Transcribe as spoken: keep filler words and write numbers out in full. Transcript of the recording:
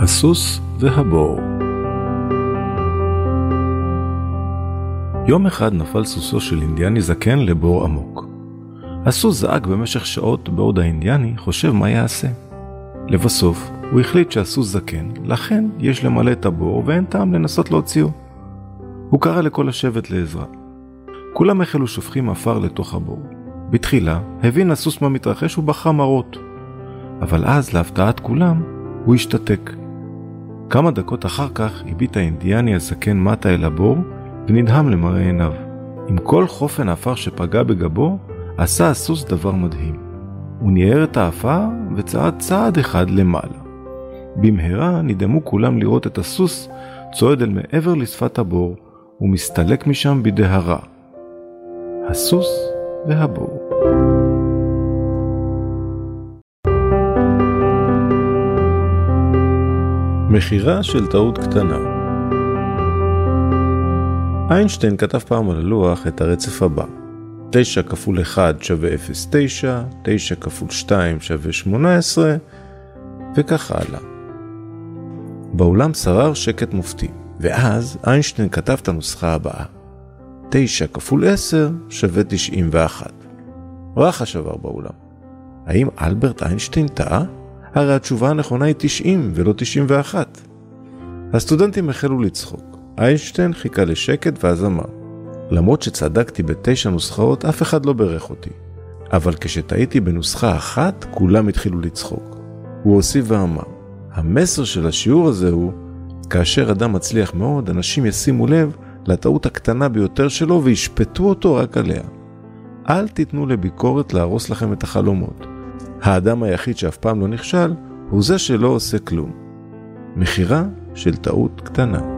הסוס והבור. יום אחד נפל סוסו של אינדיאני זקן לבור עמוק. הסוס זעק במשך שעות בעוד האינדיאני חושב מה יעשה. לבסוף הוא החליט שהסוס זקן, לכן יש למלא את הבור ואין טעם לנסות להוציאו. הוא קרא לכל השבט לעזרה. כולם החלו שופכים עפר לתוך הבור. בתחילה הבין הסוס מה מתרחש ובכה מרות. אבל אז להפתעת כולם הוא השתתק. כמה דקות אחר כך הביט האינדיאני הזקן מטה אל הבור ונדהם למראה עיניו. עם כל חופן האפר שפגע בגבו, עשה הסוס דבר מדהים. הוא ניער את האפר וצעד צעד אחד למעלה. במהרה נדהמו כולם לראות את הסוס צועד אל מעבר לשפת הבור ומסתלק משם בדהרה. הסוס והבור. מחירה של טעות קטנה. איינשטיין כתב פעם על הלוח את הרצף הבא: תשע כפול אחד שווה אפס נקודה תשע, תשע כפול שתיים שווה שמונה עשרה, וכך הלאה. בעולם שרר שקט מופתי, ואז איינשטיין כתב את הנוסחה הבאה: תשע כפול עשר שווה תשעים ואחת. רחש עבר בעולם. האם אלברט איינשטיין טעה? הרי התשובה הנכונה היא תשעים ולא תשעים ואחת. הסטודנטים החלו לצחוק. איינשטיין חיכה לשקט ואז אמר: למרות שצדקתי בתשע נוסחאות, אף אחד לא ברך אותי. אבל כשטעיתי בנוסחה אחת, כולם התחילו לצחוק. הוא הוסיף ואמר: המסר של השיעור הזה הוא, כאשר אדם מצליח מאוד, אנשים ישימו לב לטעות הקטנה ביותר שלו וישפטו אותו רק עליה. אל תיתנו לביקורת להרוס לכם את החלומות. האדם היחיד שאף פעם לא נכשל הוא זה שלא עושה כלום. מחירה של טעות קטנה.